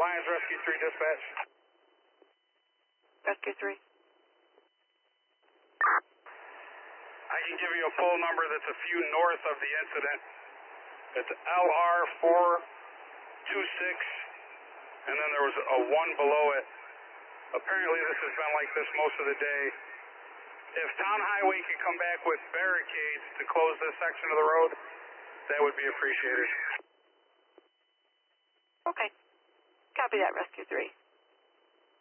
Lions Rescue 3 dispatch. Rescue 3. I can give you a full number that's a few north of the incident. It's LR426, and then there was a 1 below it. Apparently this has been like this most of the day. If Town Highway could come back with barricades to close this section of the road, that would be appreciated. Okay. Copy that, Rescue 3.